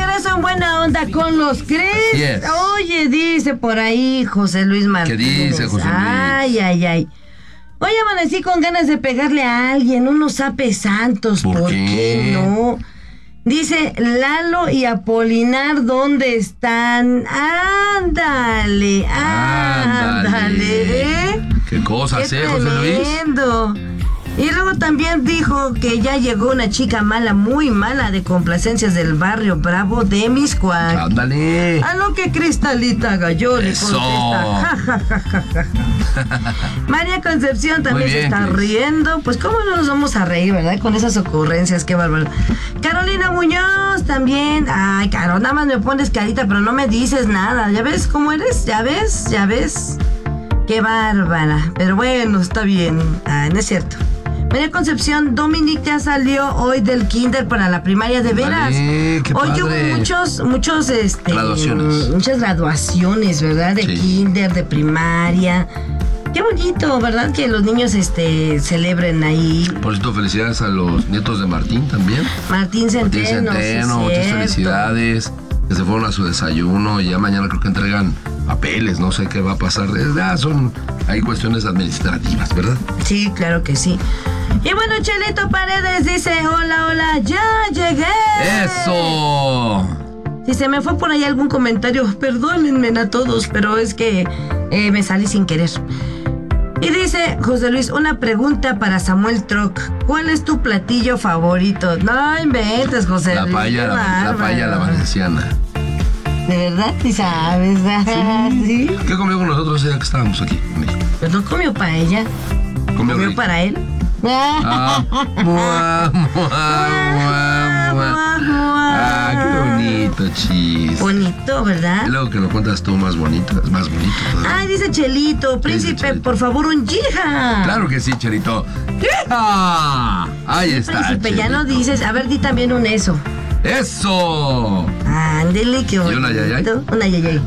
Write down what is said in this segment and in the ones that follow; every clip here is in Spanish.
regreso en buena onda con los Cris. Yes. Oye, dice por ahí José Luis Martínez. ¿Qué dice José Luis? Ay. Hoy amanecí con ganas de pegarle a alguien, unos zapes santos. ¿Por qué no? Dice Lalo y Apolinar, ¿dónde están? Ándale. ¿Qué cosas, José Luis? Y luego también dijo que ya llegó una chica mala, muy mala, de complacencias del barrio Bravo de Miscuac. Ándale. A lo que Cristalita Gallo le contesta. María Concepción también se está riendo. Pues cómo no nos vamos a reír, ¿verdad? Con esas ocurrencias, qué bárbaro. Carolina Muñoz también. Ay, Caro, nada más me pones carita, pero no me dices nada. ¿Ya ves cómo eres? ¿Ya ves? Qué bárbara. Pero bueno, está bien. No es cierto. María Concepción, Dominic ya salió hoy del kinder para la primaria, de veras. Qué hoy padre. Hubo muchas graduaciones, ¿verdad? De kinder, de primaria. Qué bonito, ¿verdad? Que los niños celebren ahí. Por cierto, felicidades a los nietos de Martín también. Martín Centeno, muchas felicidades. Que se fueron a su desayuno y ya mañana creo que entregan papeles, no sé qué va a pasar. Hay cuestiones administrativas, ¿verdad? Sí, claro que sí. Y bueno, Chelito Paredes dice, hola, ya llegué. ¡Eso! Si se me fue por ahí algún comentario, perdónenme a todos, pero es que me salí sin querer. Y dice José Luis, una pregunta para Samuel Troc. ¿Cuál es tu platillo favorito? No inventes, José Luis. La paella la valenciana. ¿De verdad? ¿Sí sabes? ¿Sí? ¿Qué comió con nosotros ya que estábamos aquí en México? Pues no comió paella. ¿Comió para él? Qué bonito, chis. Bonito, ¿verdad? Y luego que lo cuentas tú más bonito, es más bonito todavía. Ay, dice Chelito, príncipe, Chelito, por favor, un yija. Claro que sí, Chelito. ¡Yija! Ahí está, príncipe, Chelito. ya no dices, a ver, di también un eso. ¡Eso! Ándele, qué bonito. ¿Y una yayay? Una yayay.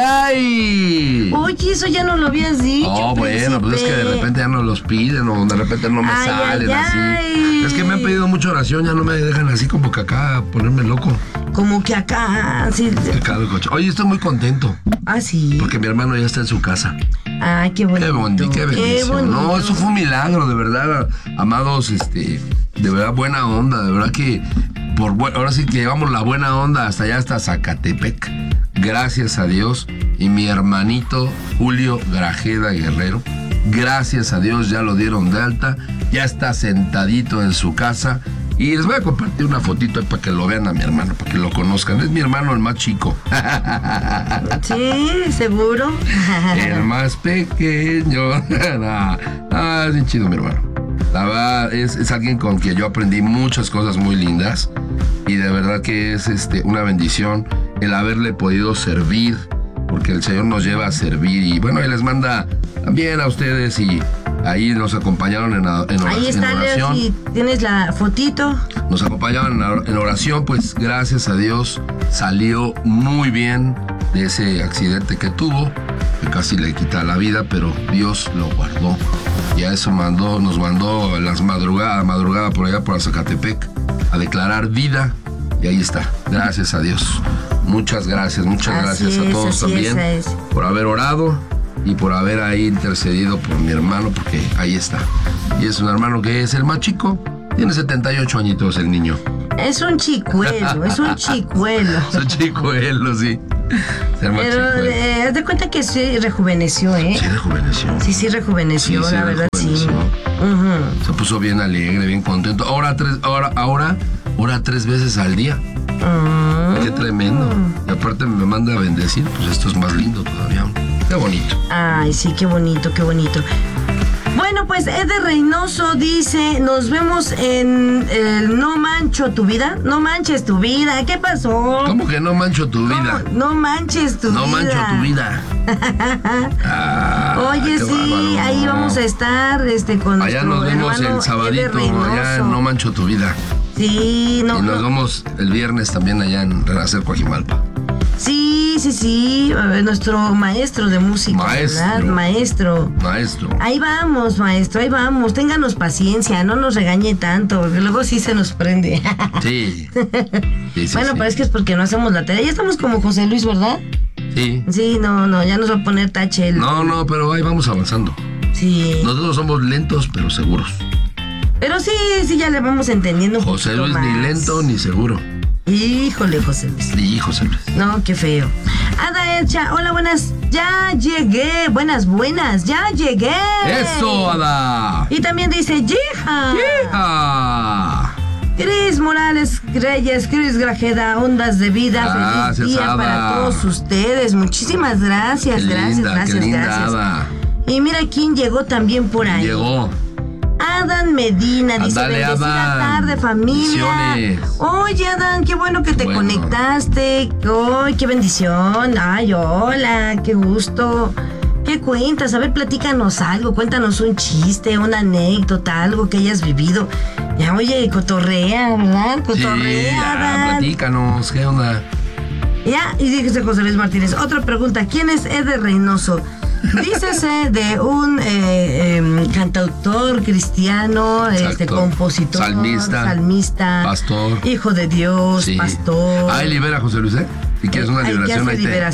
¡Ay! Oye, eso ya no lo habías dicho. Oh, bueno, pues es que de repente ya no los piden o de repente no me salen así. Es que me han pedido mucha oración, ya no me dejan así como que acá ponerme loco. Como que acá, sí. Acá el coche. Oye, estoy muy contento. Ah, sí. Porque mi hermano ya está en su casa. Ay, qué bonito. Qué bendición. No, eso fue un milagro, de verdad, amados, de verdad, buena onda, de verdad que ahora sí que llevamos la buena onda hasta allá, hasta Zacatepec. Gracias a Dios. Y mi hermanito Julio Grajeda Guerrero, gracias a Dios ya lo dieron de alta, ya está sentadito en su casa. Y les voy a compartir una fotito para que lo vean a mi hermano, para que lo conozcan. Es mi hermano el más chico. Sí, seguro. El más pequeño. Es bien chido mi hermano. La verdad es alguien con quien yo aprendí muchas cosas muy lindas. Y de verdad que es una bendición el haberle podido servir, porque el Señor nos lleva a servir. Y bueno, Él les manda también a ustedes y ahí nos acompañaron en oración. Ahí está, Leo, si tienes la fotito. Nos acompañaron en oración, pues gracias a Dios salió muy bien de ese accidente que tuvo, que casi le quita la vida, pero Dios lo guardó. Y a eso nos mandó a las madrugada por allá por Zacatepec a declarar vida. Y ahí está, gracias a Dios. Muchas gracias a todos también por haber orado y por haber ahí intercedido por mi hermano, porque ahí está. Y es un hermano que es el más chico, tiene 78 añitos el niño. Es un chicuelo, es un chicuelo. Es un chicuelo, sí. Pero haz de cuenta que sí rejuveneció, ¿eh? Sí rejuveneció. Sí rejuveneció, sí, la verdad, sí. Se puso bien alegre, bien contento. Ahora 3 veces al día. Qué tremendo. Y aparte me manda a bendecir, pues esto es más lindo todavía. Qué bonito. Ay, sí, qué bonito, qué bonito. Bueno, pues Eder Reynoso dice, nos vemos en el No Mancho Tu Vida. No manches tu vida, ¿qué pasó? ¿Cómo que no mancho tu vida? No manches tu vida. No mancho tu vida. Oye, sí, bárbaro. Ahí vamos a estar con allá nuestro nos vemos el sabadito, allá en No Mancho Tu Vida. Sí, y nos vemos el viernes también allá en Renacer Coajimalpa. Sí, nuestro maestro de música, ¿verdad? Maestro. Ahí vamos, maestro, ahí vamos. Ténganos paciencia, no nos regañe tanto, porque luego sí se nos prende. Sí. Bueno, pero es que es porque no hacemos la tarea. Ya estamos como José Luis, ¿verdad? Sí. Sí, no, ya nos va a poner tache. No, pero ahí vamos avanzando. Sí. Nosotros somos lentos, pero seguros. Pero sí, ya le vamos entendiendo un José Luis más. Ni lento ni seguro. Híjole, José Luis. Sí, José Luis. No, qué feo. Ada Elcha, hola, buenas. Ya llegué. Buenas, ya llegué. ¡Eso, Ada! Y también dice, ¡Yeja! ¡Yeja! Cris Morales Reyes, Cris Grajeda, Ondas de Vida. Gracias, feliz día Ada. para todos ustedes. Muchísimas gracias, Qué gracias. linda, Ada. Y mira quién llegó también por ahí. Llegó. Adán Medina dice, Ándale, bendecida Adán. tarde, familia. Bendiciones. Oye, Adán, qué bueno que te conectaste. ¡Ay, qué bendición! Ay, hola, qué gusto. ¿Qué cuentas? A ver, platícanos algo. Cuéntanos un chiste, una anécdota, algo que hayas vivido. Ya, oye, cotorrea, ¿verdad? Cotorrea, Sí, Adán. platícanos, ¿qué onda? Ya, y dice José Luis Martínez. Otra pregunta, ¿quién es Eder Reynoso? Dícese de un cantautor cristiano, compositor, salmista, pastor, hijo de Dios, sí. Pastor. Ahí libera José Luis, ¿eh? Si quieres una liberación,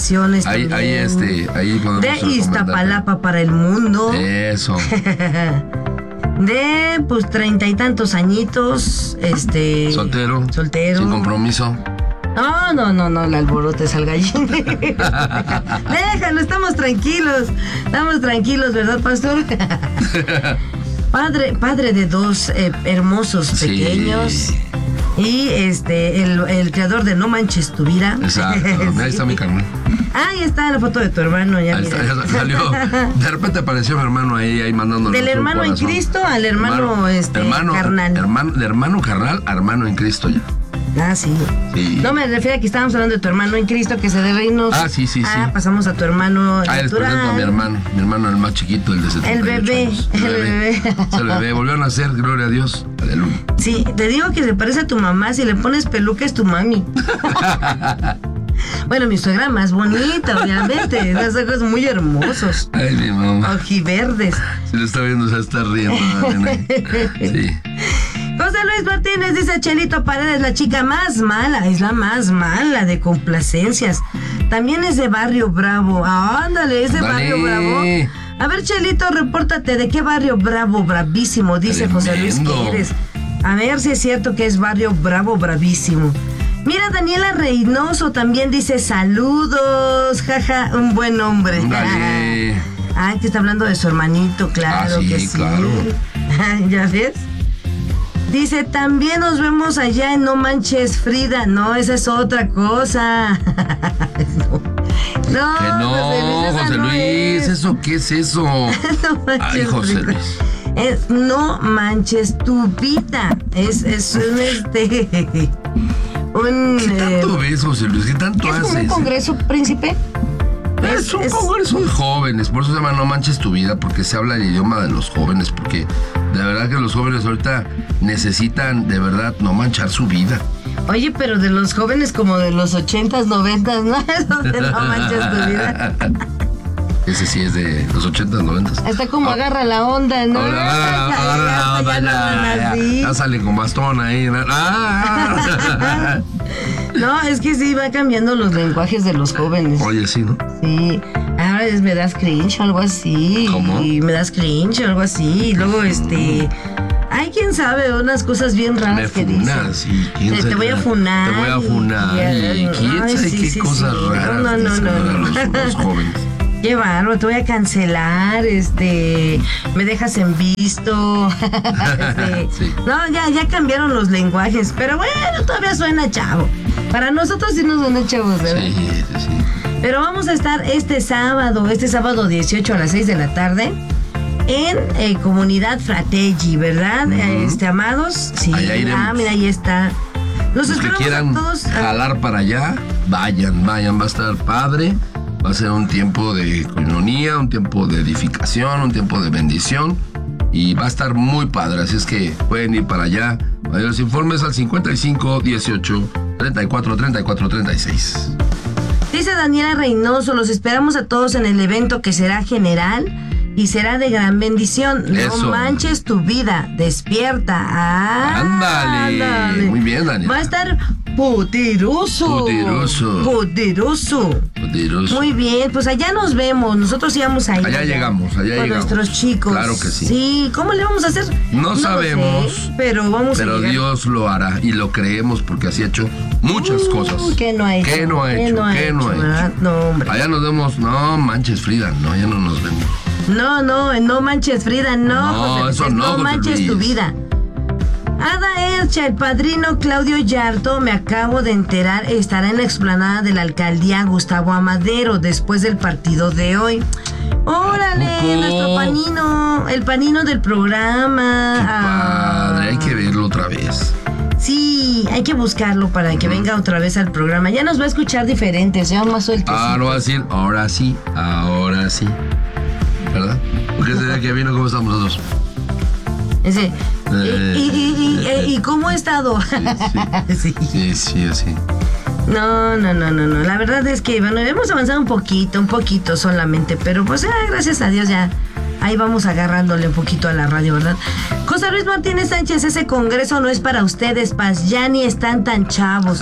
ahí podemos de Iztapalapa para el mundo. Eso. De pues 30 y tantos añitos, soltero, sin compromiso. No, el alborote es al gallín. Déjalo, estamos tranquilos, ¿verdad, pastor? Padre de dos hermosos pequeños. Sí. Y el creador de No Manches Tu Vida. Exacto, ahí está mi carnal. Ahí está la foto de tu hermano, ya ahí mira. está, ya salió. De repente apareció mi hermano ahí mandándole. Del hermano en Cristo al hermano carnal. De hermano carnal a hermano en Cristo ya. Ah, sí. No, me refiero a que estábamos hablando de tu hermano en Cristo, que se de reinos. Ah, sí. Pasamos a tu hermano les presento a mi hermano el más chiquito, el de 78 años. El bebé. Es el bebé. Volvió a nacer, gloria a Dios. Aleluya. Sí, te digo que se parece a tu mamá. Si le pones peluca es tu mami. Bueno, mi suegra más bonita, obviamente. Unos ojos muy hermosos. Ay, mi mamá. Ojiverdes. Si lo está viendo, se está riendo. Sí. José Luis Martínez dice, Chelito Paredes, la chica más mala, es la más mala de complacencias. También es de Barrio Bravo. Ándale, es de Barrio Bravo. A ver, Chelito, repórtate, ¿de qué Barrio Bravo? Bravísimo, dice José Luis que eres. A ver si es cierto que es Barrio Bravo, bravísimo. Mira, Daniela Reynoso también dice, saludos, jaja, un buen hombre. Dale. Que está hablando de su hermanito, claro que sí. Claro. ¿Ya ves? Dice, también nos vemos allá en No Manches Frida. No, esa es otra cosa. No, José Luis, ¿eso qué es eso? No manches, ay, José Luis. No Manches Tu Vida. Es ¿Qué tanto ves, José Luis? ¿Qué tanto haces? ¿Es un congreso, príncipe? Es un congreso de jóvenes, por eso se llama No Manches Tu Vida, porque se habla el idioma de los jóvenes, porque de verdad que los jóvenes ahorita necesitan de verdad no manchar su vida. Oye, pero de los jóvenes como de los 80s, 90s, ¿no? Eso de No Manches Tu Vida. Ese sí es de los 80s, 90s. Está como agarra la onda, ¿no? Agarra la onda, ya sale con bastón ahí. No, es que sí, va cambiando los lenguajes de los jóvenes. Oye, sí, ¿no? Sí. Ahora me das cringe o algo así. ¿Cómo? Y me das cringe o algo así. Y luego, ay, quién sabe, unas cosas bien raras que dicen. Sí, te voy a funar. Te voy a funar. Y quién sabe qué cosas raras. No. Los jóvenes. Qué bárbaro, te voy a cancelar, me dejas en visto. Sí. No, ya cambiaron los lenguajes, pero bueno, todavía suena chavo. Para nosotros sí nos suena chavos, ¿verdad? Sí. Pero vamos a estar este sábado 18 a las 6 de la tarde en Comunidad Fratelli, ¿verdad? Amados. Sí, allá iremos. Mira, ahí está. Los que quieran todos, jalar para allá, vayan, va a estar padre. Va a ser un tiempo de coinonía, un tiempo de edificación, un tiempo de bendición y va a estar muy padre, así es que pueden ir para allá. Mayores informes al 55 18 34 34 36. Dice Daniela Reynoso, los esperamos a todos en el evento que será general y será de gran bendición. Eso. No manches tu vida, despierta. Ándale. Muy bien, Daniela. Va a estar poderoso. Poderoso. Muy bien, pues allá nos vemos. Nosotros íbamos a ir. Allá llegamos. Con nuestros chicos. Claro que sí. Sí, ¿cómo le vamos a hacer? No sabemos. Sé, pero vamos a llegar. Dios lo hará y lo creemos porque así ha hecho muchas cosas. ¿Qué no ha hecho? ¿Qué no ha hecho? No, hombre. Allá nos vemos. No manches, Frida. No, allá no nos vemos. No manches, Frida, no. No, eso no, No manches Luis. tu vida. Ada Ercha, el padrino Claudio Yarto, me acabo de enterar, estará en la explanada de la alcaldía Gustavo Amadero después del partido de hoy. ¡Órale! Nuestro panino, el panino del programa. Qué padre, hay que verlo otra vez. Sí, hay que buscarlo para que venga otra vez al programa. Ya nos va a escuchar diferente, se va más suelto. No va a decir, ahora sí. ¿Verdad? Porque ese día que vino, ¿cómo estamos los dos? Ese. ¿Y cómo ha estado? Sí, así. No. La verdad es que, bueno, hemos avanzado un poquito solamente, pero pues gracias a Dios ya ahí vamos agarrándole un poquito a la radio, ¿verdad? José Luis Martínez Sánchez, ese congreso no es para ustedes, Paz, ya ni están tan chavos.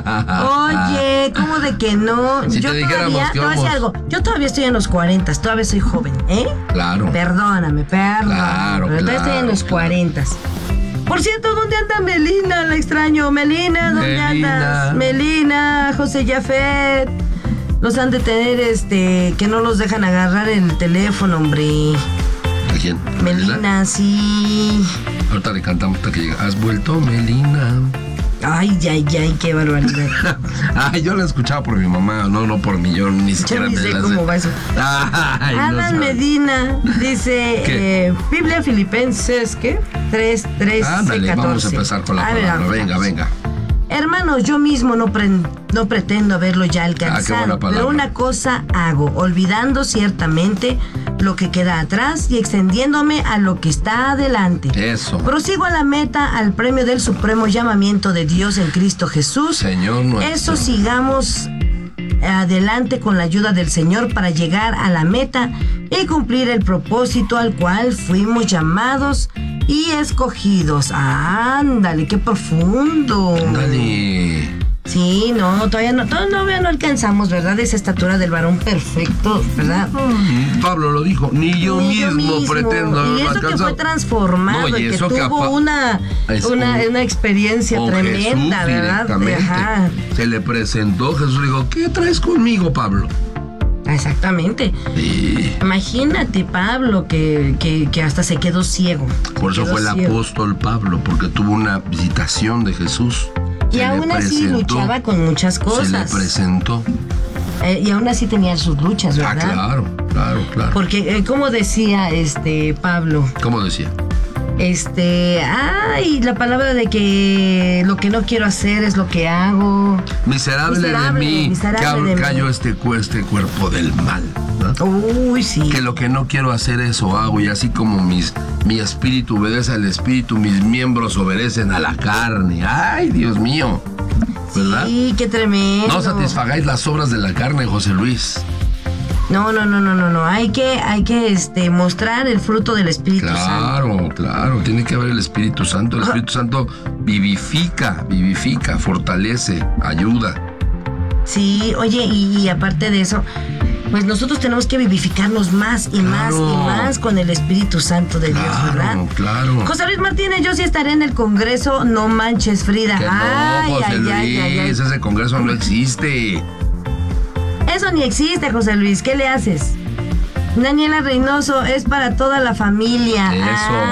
Oye, ¿cómo de que no? Si Yo te dijéramos todavía, que te voy a decir vamos. algo, yo todavía estoy en los 40, todavía soy joven, ¿eh? Claro. Perdóname, Claro, todavía estoy en los 40. Por cierto, ¿dónde anda Melina? La extraño. Melina, ¿dónde andas? Melina, José Jafet. Los han de tener, que no los dejan agarrar el teléfono, hombre. ¿A quién? Melina, sí. Ahorita le cantamos hasta que llega. ¿Has vuelto, Melina? Ay, qué barbaridad. Yo la escuchaba por mi mamá, no por mí, yo ni siquiera Yo ni me sé la cómo sé. va eso. Ay, no Alan sabe. Medina dice, Biblia Filipenses, ¿qué? 3, Ándale, 14. vamos a empezar con la palabra. Venga. Hermanos, yo mismo no pretendo haberlo ya alcanzado, pero una cosa hago, olvidando ciertamente lo que queda atrás y extendiéndome a lo que está adelante. Eso. Prosigo a la meta, al premio del supremo llamamiento de Dios en Cristo Jesús. Señor nuestro. Eso sigamos adelante con la ayuda del Señor para llegar a la meta y cumplir el propósito al cual fuimos llamados y escogidos. Ándale, qué profundo. Ándale. Sí, no, todavía no alcanzamos, ¿verdad? Esa estatura del varón perfecto, ¿verdad? Pablo lo dijo, ni yo mismo pretendo haberlo Y eso alcanzado. que fue transformado, No, y y que eso que tuvo una experiencia con tremenda, Jesús, ¿verdad? directamente. Ajá. Se le presentó, Jesús le dijo, ¿qué traes conmigo, Pablo? Exactamente. Sí. Imagínate, Pablo, que hasta se quedó ciego. Por eso fue el apóstol Pablo, porque tuvo una visitación de Jesús. Y aún así luchaba con muchas cosas. Se le presentó. Y aún así tenía sus luchas, ¿verdad? Claro. Porque, como decía Pablo, ¿Cómo decía? la palabra de que lo que no quiero hacer es lo que hago. Miserable de mí, que cayó este cuerpo del mal, ¿verdad? Uy, sí. Que lo que no quiero hacer eso hago, y así como mi espíritu obedece al espíritu, mis miembros obedecen a la carne. Ay, Dios mío, ¿verdad? Sí, qué tremendo. No satisfagáis las obras de la carne, José Luis. No. Hay que mostrar el fruto del Espíritu Santo. Claro. Tiene que haber el Espíritu Santo. El Espíritu Santo vivifica, fortalece, ayuda. Sí, oye, y aparte de eso, pues nosotros tenemos que vivificarnos más y más con el Espíritu Santo de Dios, ¿verdad? Claro. José Luis Martínez, yo sí estaré en el Congreso, no manches, Frida. Que no, José Luis, ese Congreso no existe. Eso ni existe, José Luis, ¿qué le haces? Daniela Reynoso, es para toda la familia. Eso.